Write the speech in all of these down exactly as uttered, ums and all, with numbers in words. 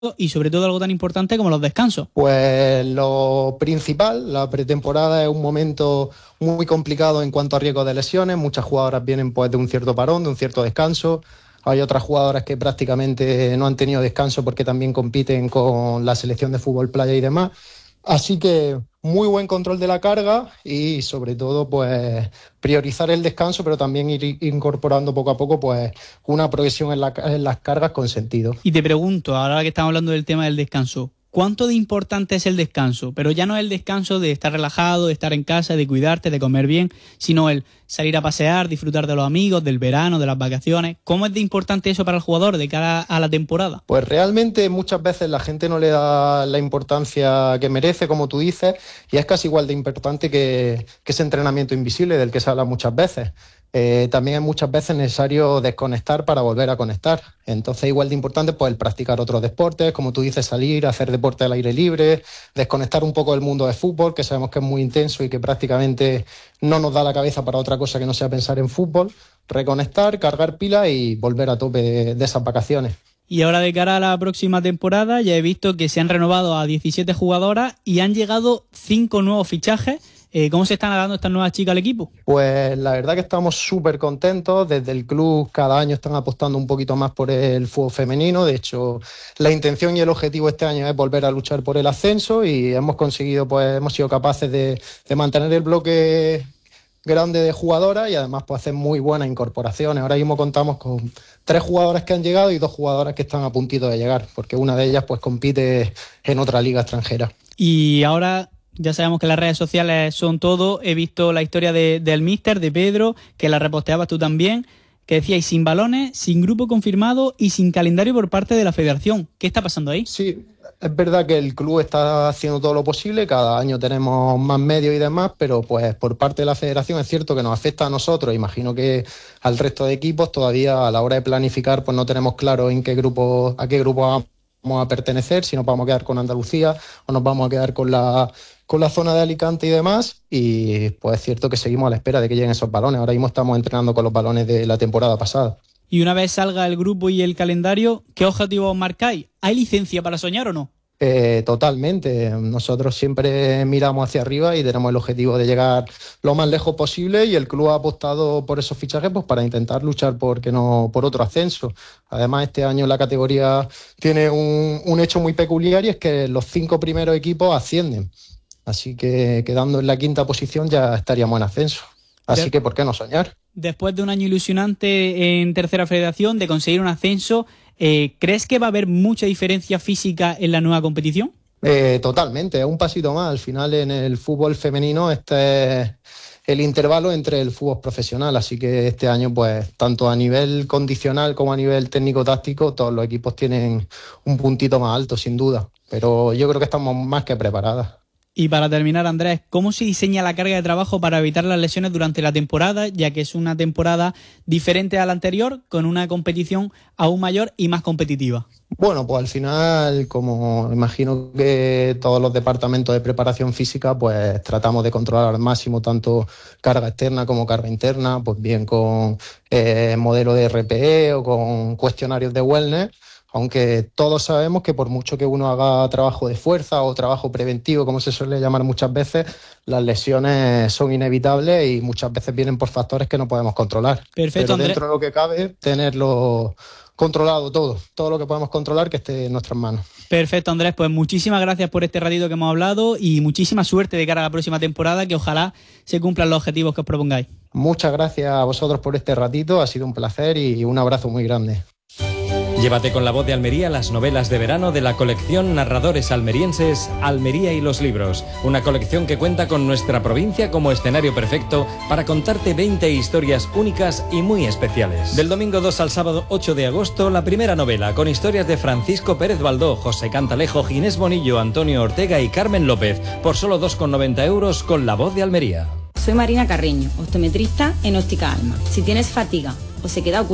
y sobre todo algo tan importante como los descansos. Pues lo principal, la pretemporada es un momento muy complicado en cuanto a riesgo de lesiones. Muchas jugadoras vienen pues de un cierto parón, de un cierto descanso. Hay otras jugadoras que prácticamente no han tenido descanso porque también compiten con la selección de fútbol playa y demás. Así que muy buen control de la carga y sobre todo pues priorizar el descanso, pero también ir incorporando poco a poco pues una progresión en, la, en las cargas con sentido. Y te pregunto, ahora que estamos hablando del tema del descanso, ¿cuánto de importante es el descanso? Pero ya no es el descanso de estar relajado, de estar en casa, de cuidarte, de comer bien, sino el salir a pasear, disfrutar de los amigos, del verano, de las vacaciones. ¿Cómo es de importante eso para el jugador de cara a la temporada? Pues realmente muchas veces la gente no le da la importancia que merece, como tú dices, y es casi igual de importante que, que ese entrenamiento invisible del que se habla muchas veces. Eh, también es muchas veces necesario desconectar para volver a conectar. Entonces, igual de importante pues el practicar otros deportes, como tú dices, salir, hacer deporte al aire libre, desconectar un poco del mundo del fútbol, que sabemos que es muy intenso y que prácticamente no nos da la cabeza para otra cosa que no sea pensar en fútbol, reconectar, cargar pilas y volver a tope de, de esas vacaciones. Y ahora de cara a la próxima temporada ya he visto que se han renovado a diecisiete jugadoras y han llegado cinco nuevos fichajes. Eh, ¿Cómo se están adaptando estas nuevas chicas al equipo? Pues la verdad que estamos súper contentos. Desde el club cada año están apostando un poquito más por el fútbol femenino. De hecho, la intención y el objetivo este año es volver a luchar por el ascenso y hemos conseguido, pues hemos sido capaces de, de mantener el bloque grande de jugadoras y además pues hacer muy buenas incorporaciones. Ahora mismo contamos con tres jugadoras que han llegado y dos jugadoras que están a puntito de llegar, porque una de ellas pues compite en otra liga extranjera. Y ahora ya sabemos que las redes sociales son todo. He visto la historia de, del míster, de Pedro, que la reposteabas tú también, que decíais sin balones, sin grupo confirmado y sin calendario por parte de la federación. ¿Qué está pasando ahí? Sí, es verdad que el club está haciendo todo lo posible, cada año tenemos más medios y demás, pero pues por parte de la federación es cierto que nos afecta a nosotros, imagino que al resto de equipos todavía a la hora de planificar pues no tenemos claro en qué grupo, a qué grupo vamos a pertenecer, si nos vamos a quedar con Andalucía o nos vamos a quedar con la con la zona de Alicante y demás, y pues es cierto que seguimos a la espera de que lleguen esos balones. Ahora mismo estamos entrenando con los balones de la temporada pasada. Y una vez salga el grupo y el calendario, ¿qué objetivos marcáis? ¿Hay licencia para soñar o no? Eh, totalmente. Nosotros siempre miramos hacia arriba y tenemos el objetivo de llegar lo más lejos posible y el club ha apostado por esos fichajes pues, para intentar luchar por, que no, por otro ascenso. Además, este año la categoría tiene un, un hecho muy peculiar y es que los cinco primeros equipos ascienden. Así que quedando en la quinta posición ya estaríamos en ascenso. Así de, que, ¿por qué no soñar? Después de un año ilusionante en tercera federación, de conseguir un ascenso, eh, ¿crees que va a haber mucha diferencia física en la nueva competición? Eh, totalmente, un pasito más. Al final en el fútbol femenino este es el intervalo entre el fútbol profesional. Así que este año, pues tanto a nivel condicional como a nivel técnico-táctico, todos los equipos tienen un puntito más alto, sin duda. Pero yo creo que estamos más que preparadas. Y para terminar, Andrés, ¿cómo se diseña la carga de trabajo para evitar las lesiones durante la temporada, ya que es una temporada diferente a la anterior, con una competición aún mayor y más competitiva? Bueno, pues al final, como imagino que todos los departamentos de preparación física, pues tratamos de controlar al máximo tanto carga externa como carga interna, pues bien con eh, modelo de R P E o con cuestionarios de wellness. Aunque todos sabemos que por mucho que uno haga trabajo de fuerza o trabajo preventivo, como se suele llamar muchas veces, las lesiones son inevitables y muchas veces vienen por factores que no podemos controlar. Perfecto, Pero Andrés. Dentro de lo que cabe, tenerlo controlado todo, todo lo que podemos controlar que esté en nuestras manos. Perfecto, Andrés, pues muchísimas gracias por este ratito que hemos hablado y muchísima suerte de cara a la próxima temporada, que ojalá se cumplan los objetivos que os propongáis. Muchas gracias a vosotros por este ratito, ha sido un placer y un abrazo muy grande. Llévate con La Voz de Almería las novelas de verano de la colección Narradores Almerienses Almería y los Libros, una colección que cuenta con nuestra provincia como escenario perfecto para contarte veinte historias únicas y muy especiales. Del domingo dos al sábado ocho de agosto, la primera novela con historias de Francisco Pérez Baldó, José Cantalejo, Ginés Bonillo, Antonio Ortega y Carmen López, por solo dos con noventa euros con La Voz de Almería. Soy Marina Carreño, optometrista en Óptica Alma. Si tienes fatiga o sequedad ocular,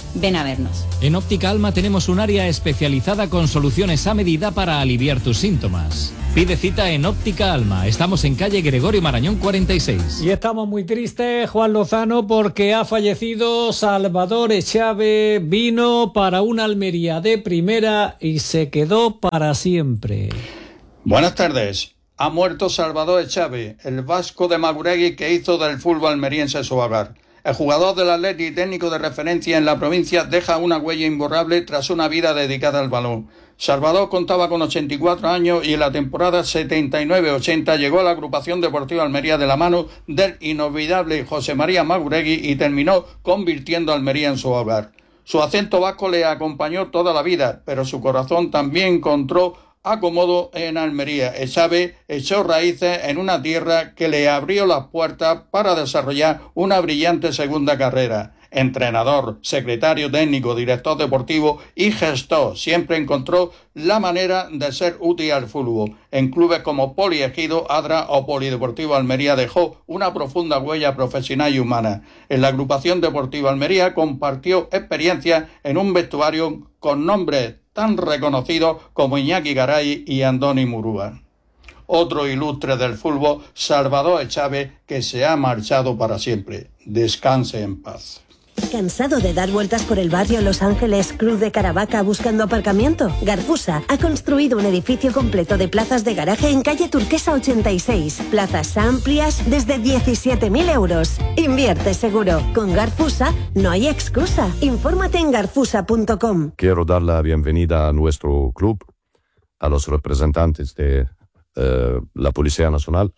ven a vernos. En Óptica Alma tenemos un área especializada con soluciones a medida para aliviar tus síntomas. Pide cita en Óptica Alma. Estamos en calle Gregorio Marañón cuarenta y seis. Y estamos muy tristes, Juan Lozano, porque ha fallecido Salvador Echave. Vino para una Almería de primera y se quedó para siempre. Buenas tardes. Ha muerto Salvador Echave, el vasco de Maguregui que hizo del fútbol almeriense su hogar. El jugador del Atleti y técnico de referencia en la provincia deja una huella imborrable tras una vida dedicada al balón. Salvador contaba con ochenta y cuatro años y en la temporada setenta y nueve ochenta llegó a la agrupación deportiva Almería de la mano del inolvidable José María Maguregui y terminó convirtiendo a Almería en su hogar. Su acento vasco le acompañó toda la vida, pero su corazón también encontró acomodo en Almería. Echave echó raíces en una tierra que le abrió las puertas para desarrollar una brillante segunda carrera. Entrenador, secretario técnico, director deportivo y gestor, siempre encontró la manera de ser útil al fútbol. En clubes como Poliegido, Adra o Polideportivo Almería dejó una profunda huella profesional y humana. En la agrupación deportiva Almería compartió experiencias en un vestuario con nombres tan reconocidos como Iñaki Garay y Andoni Murúa. Otro ilustre del fútbol, Salvador Echave, que se ha marchado para siempre. Descanse en paz. ¿Cansado de dar vueltas por el barrio Los Ángeles, Cruz de Caravaca buscando aparcamiento? Garfusa ha construido un edificio completo de plazas de garaje en calle Turquesa ochenta y seis. Plazas amplias desde diecisiete mil euros. Invierte seguro. Con Garfusa no hay excusa. Infórmate en garfusa punto com. Quiero dar la bienvenida a nuestro club, a los representantes de eh, la Policía Nacional,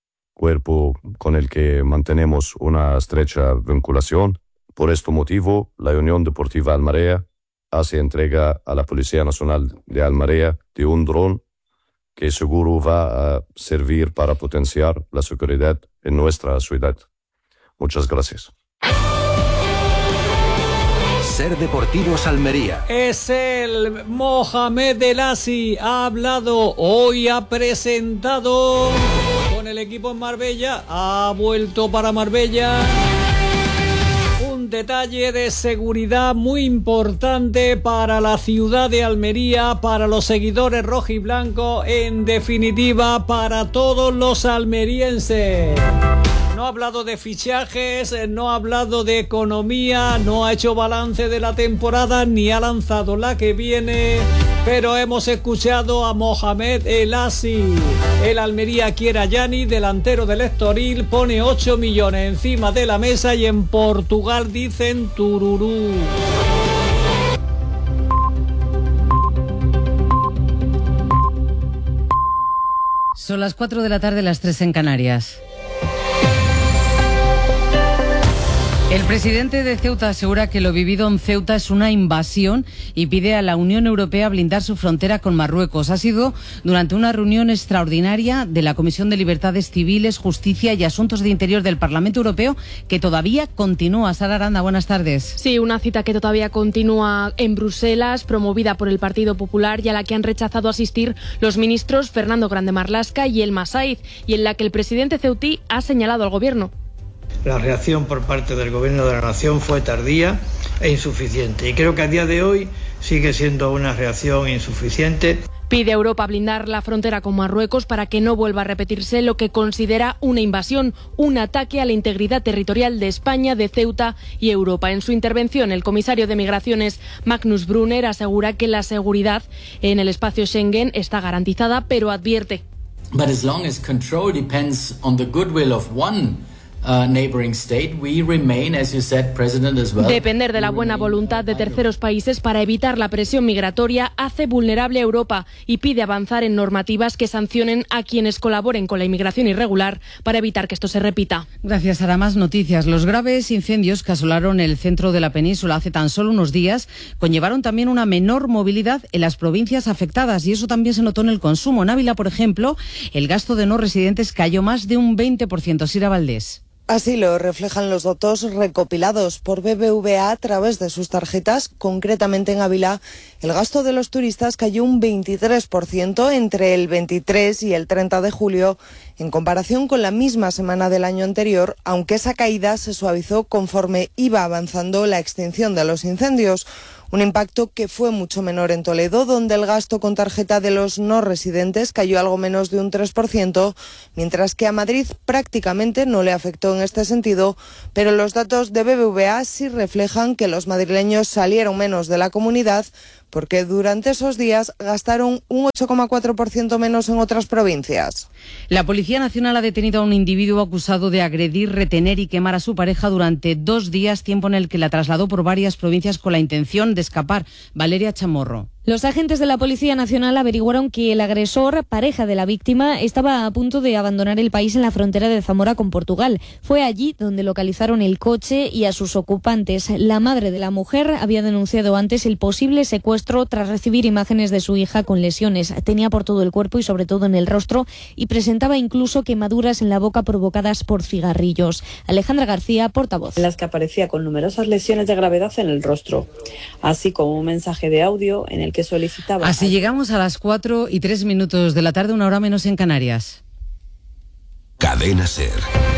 cuerpo con el que mantenemos una estrecha vinculación. Por este motivo, la Unión Deportiva Almería hace entrega a la Policía Nacional de Almería de un dron que seguro va a servir para potenciar la seguridad en nuestra ciudad. Muchas gracias. Ser Deportivos Almería. Es el Mohamed El Asi. Ha hablado, hoy ha presentado con el equipo en Marbella. Ha vuelto para Marbella. Un detalle de seguridad muy importante para la ciudad de Almería, para los seguidores rojiblancos, en definitiva para todos los almerienses. No ha hablado de fichajes, no ha hablado de economía, no ha hecho balance de la temporada ni ha lanzado la que viene, pero hemos escuchado a Mohamed El Asi. El Almería quiere a Gianni, delantero del Estoril, pone ocho millones encima de la mesa y en Portugal dicen tururú. Son las cuatro de la tarde, las tres en Canarias. El presidente de Ceuta asegura que lo vivido en Ceuta es una invasión y pide a la Unión Europea blindar su frontera con Marruecos. Ha sido durante una reunión extraordinaria de la Comisión de Libertades Civiles, Justicia y Asuntos de Interior del Parlamento Europeo, que todavía continúa. Sara Aranda, buenas tardes. Sí, una cita que todavía continúa en Bruselas, promovida por el Partido Popular y a la que han rechazado asistir los ministros Fernando Grande Marlaska y Elma Saiz, y en la que el presidente ceutí ha señalado al gobierno. La reacción por parte del Gobierno de la Nación fue tardía e insuficiente y creo que a día de hoy sigue siendo una reacción insuficiente. Pide a Europa blindar la frontera con Marruecos para que no vuelva a repetirse lo que considera una invasión, un ataque a la integridad territorial de España, de Ceuta y Europa. En su intervención, el comisario de Migraciones, Magnus Brunner, asegura que la seguridad en el espacio Schengen está garantizada, pero advierte. But as long as control depends on the goodwill of one Uh, neighboring state, we remain, as you said, President, as well. Depender de la buena voluntad de terceros países para evitar la presión migratoria hace vulnerable a Europa y pide avanzar en normativas que sancionen a quienes colaboren con la inmigración irregular para evitar que esto se repita. Gracias, Sara. Más noticias. Los graves incendios que asolaron el centro de la península hace tan solo unos días conllevaron también una menor movilidad en las provincias afectadas y eso también se notó en el consumo. En Ávila, por ejemplo, el gasto de no residentes cayó más de un veinte por ciento. Sira Valdés. Así lo reflejan los datos recopilados por B B V A a través de sus tarjetas. Concretamente en Ávila, el gasto de los turistas cayó un veintitrés por ciento entre el veintitrés y el treinta de julio, en comparación con la misma semana del año anterior, aunque esa caída se suavizó conforme iba avanzando la extinción de los incendios. Un impacto que fue mucho menor en Toledo, donde el gasto con tarjeta de los no residentes cayó algo menos de un tres por ciento, mientras que a Madrid prácticamente no le afectó en este sentido, pero los datos de B B V A sí reflejan que los madrileños salieron menos de la comunidad, porque durante esos días gastaron un ocho coma cuatro por ciento menos en otras provincias. La Policía Nacional ha detenido a un individuo acusado de agredir, retener y quemar a su pareja durante dos días, tiempo en el que la trasladó por varias provincias con la intención de escapar. Valeria Chamorro. Los agentes de la Policía Nacional averiguaron que el agresor, pareja de la víctima, estaba a punto de abandonar el país en la frontera de Zamora con Portugal. Fue allí donde localizaron el coche y a sus ocupantes. La madre de la mujer había denunciado antes el posible secuestro tras recibir imágenes de su hija con lesiones. Tenía por todo el cuerpo y sobre todo en el rostro y presentaba incluso quemaduras en la boca provocadas por cigarrillos. Alejandra García, portavoz. En las que aparecía con numerosas lesiones de gravedad en el rostro, así como un mensaje de audio en el que solicitaba. Así llegamos a las cuatro y tres minutos de la tarde, una hora menos en Canarias. Cadena SER.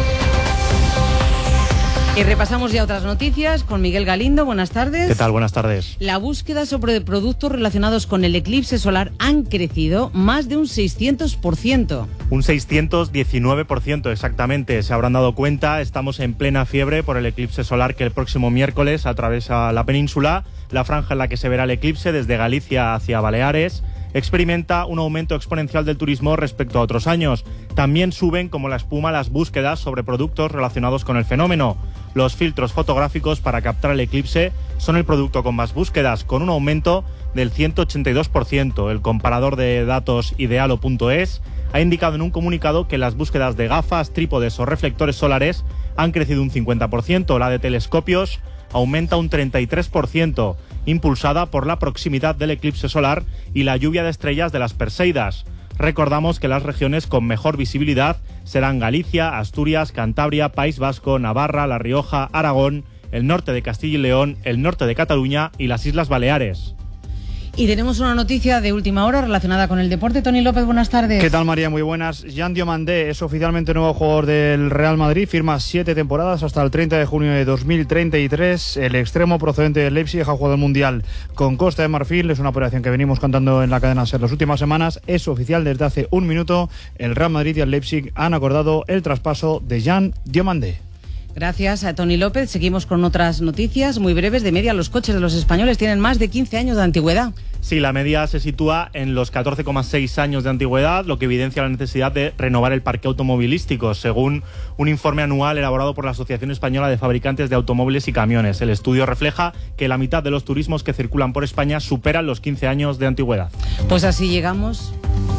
Y repasamos ya otras noticias con Miguel Galindo. Buenas tardes. ¿Qué tal? Buenas tardes. La búsqueda sobre productos relacionados con el eclipse solar han crecido más de un seiscientos por ciento. Un seiscientos diecinueve por ciento exactamente. Se habrán dado cuenta, estamos en plena fiebre por el eclipse solar que el próximo miércoles atraviesa la península. La franja en la que se verá el eclipse desde Galicia hacia Baleares experimenta un aumento exponencial del turismo respecto a otros años. También suben como la espuma las búsquedas sobre productos relacionados con el fenómeno. Los filtros fotográficos para captar el eclipse son el producto con más búsquedas, con un aumento del ciento ochenta y dos por ciento. El comparador de datos idealo punto es ha indicado en un comunicado que las búsquedas de gafas, trípodes o reflectores solares han crecido un cincuenta por ciento. La de telescopios aumenta un treinta y tres por ciento, impulsada por la proximidad del eclipse solar y la lluvia de estrellas de las Perseidas. Recordamos que las regiones con mejor visibilidad serán Galicia, Asturias, Cantabria, País Vasco, Navarra, La Rioja, Aragón, el norte de Castilla y León, el norte de Cataluña y las Islas Baleares. Y tenemos una noticia de última hora relacionada con el deporte. Tony López, buenas tardes. ¿Qué tal, María? Muy buenas. Jan Diomandé es oficialmente nuevo jugador del Real Madrid. Firma siete temporadas hasta el treinta de junio de dos mil treinta y tres. El extremo procedente del Leipzig ha jugado el Mundial con Costa de Marfil. Es una operación que venimos contando en la cadena SER las últimas semanas. Es oficial desde hace un minuto. El Real Madrid y el Leipzig han acordado el traspaso de Jan Diomandé. Gracias a Tony López. Seguimos con otras noticias muy breves. De media, los coches de los españoles tienen más de quince años de antigüedad. Sí, la media se sitúa en los catorce coma seis años de antigüedad, lo que evidencia la necesidad de renovar el parque automovilístico, según un informe anual elaborado por la Asociación Española de Fabricantes de Automóviles y Camiones. El estudio refleja que la mitad de los turismos que circulan por España superan los quince años de antigüedad. Pues así llegamos.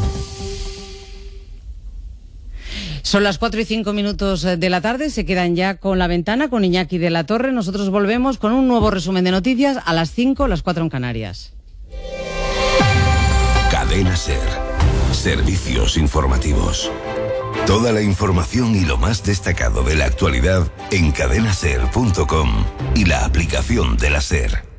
Son las cuatro y cinco minutos de la tarde, se quedan ya con La Ventana, con Iñaki de la Torre. Nosotros volvemos con un nuevo resumen de noticias a las cinco, las cuatro en Canarias. Cadena SER. Servicios informativos. Toda la información y lo más destacado de la actualidad en cadena ser punto com y la aplicación de la SER.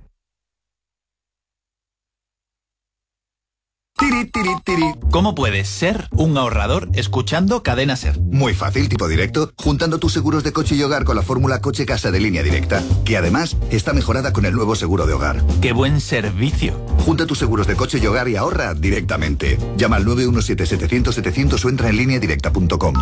Tiri, tiri, tiri. ¿Cómo puedes ser un ahorrador escuchando Cadena SER? Muy fácil, tipo directo, juntando tus seguros de coche y hogar con la fórmula Coche Casa de Línea Directa, que además está mejorada con el nuevo seguro de hogar. ¡Qué buen servicio! Junta tus seguros de coche y hogar y ahorra directamente. Llama al nueve uno siete, setecientos, setecientos o entra en línea directa punto com.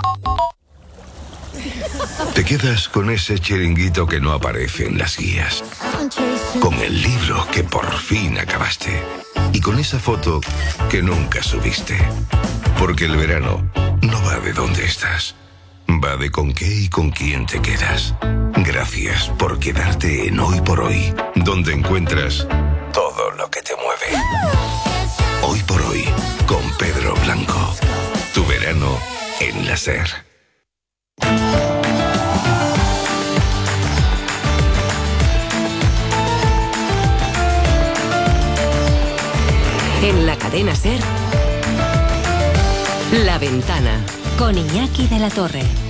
Te quedas con ese chiringuito que no aparece en las guías, con el libro que por fin acabaste y con esa foto que nunca subiste. Porque el verano no va de dónde estás, va de con qué y con quién te quedas. Gracias por quedarte en Hoy por Hoy, donde encuentras todo lo que te mueve. Hoy por Hoy, con Pedro Blanco. Tu verano en la SER. En la cadena SER, La Ventana, con Iñaki de la Torre.